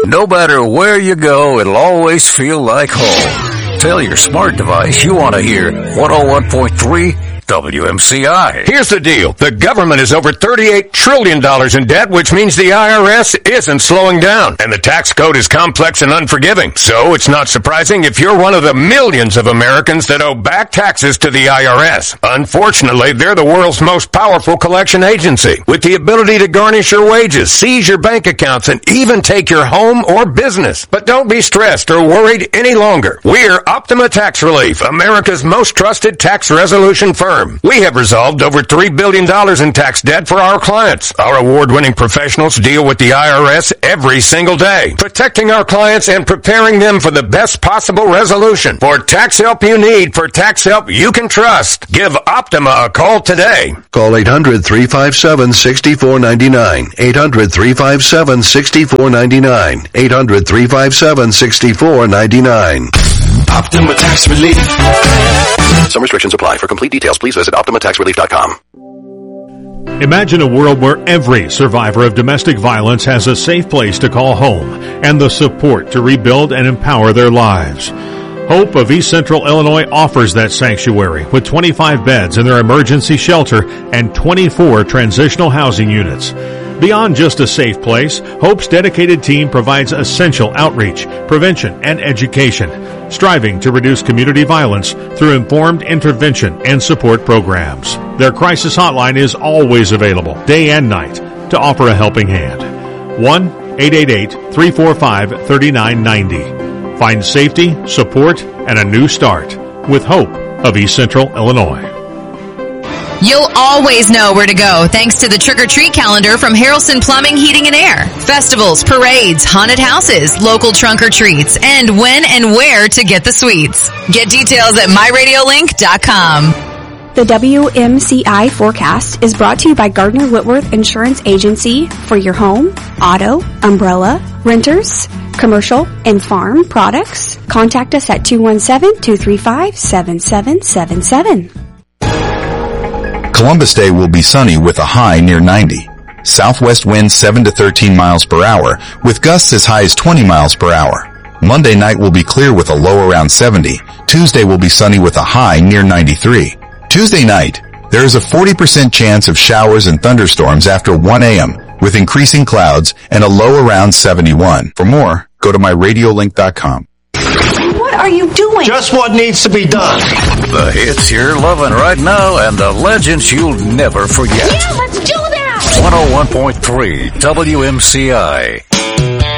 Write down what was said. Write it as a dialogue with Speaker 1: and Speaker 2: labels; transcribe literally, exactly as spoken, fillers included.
Speaker 1: No matter where you go, it'll always feel like home. Tell your smart device you want to hear one oh one point three W M C I.
Speaker 2: Here's the deal. The government is over thirty-eight trillion dollars in debt, which means the I R S isn't slowing down. And the tax code is complex and unforgiving. So it's not surprising if you're one of the millions of Americans that owe back taxes to the I R S. Unfortunately, they're the world's most powerful collection agency, with the ability to garnish your wages, seize your bank accounts, and even take your home or business. But don't be stressed or worried any longer. We're Optima Tax Relief, America's most trusted tax resolution firm. We have resolved over three billion dollars in tax debt for our clients. Our award-winning professionals deal with the I R S every single day, protecting our clients and preparing them for the best possible resolution. For tax help you need, for tax help you can trust, give Optima a call today.
Speaker 3: Call eight hundred, three five seven, six four nine nine. eight hundred, three five seven, six four nine nine. eight hundred, three five seven, six four nine nine.
Speaker 4: Optima Tax Relief.
Speaker 3: Some restrictions apply. For complete details, please visit optima tax relief dot com.
Speaker 5: Imagine a world where every survivor of domestic violence has a safe place to call home and the support to rebuild and empower their lives. Hope of East Central Illinois offers that sanctuary with twenty-five beds in their emergency shelter and twenty-four transitional housing units. Beyond just a safe place, Hope's dedicated team provides essential outreach, prevention, and education, striving to reduce community violence through informed intervention and support programs. Their crisis hotline is always available, day and night, to offer a helping hand. one eight eight eight, three four five, three nine nine zero. Find safety, support, and a new start with Hope of East Central Illinois.
Speaker 6: You'll always know where to go thanks to the trick-or-treat calendar from Harrelson Plumbing, Heating, and Air. Festivals, parades, haunted houses, local trunk-or-treats, and when and where to get the sweets. Get details at my radio link dot com.
Speaker 7: The W M C I forecast is brought to you by Gardner Whitworth Insurance Agency for your home, auto, umbrella, renters, commercial, and farm products. Contact us at two one seven, two three five, seven seven seven seven.
Speaker 8: Columbus Day will be sunny with a high near ninety. Southwest winds seven to thirteen miles per hour with gusts as high as twenty miles per hour. Monday night will be clear with a low around seventy. Tuesday will be sunny with a high near ninety-three. Tuesday night, there is a forty percent chance of showers and thunderstorms after one a.m. with increasing clouds and a low around seventy-one. For more, go to my radio link dot com.
Speaker 9: What are you doing?
Speaker 4: Just what needs to be done.
Speaker 1: The hits you're loving right now and the legends you'll never forget.
Speaker 9: Yeah, let's do that!
Speaker 1: one oh one point three W M C I.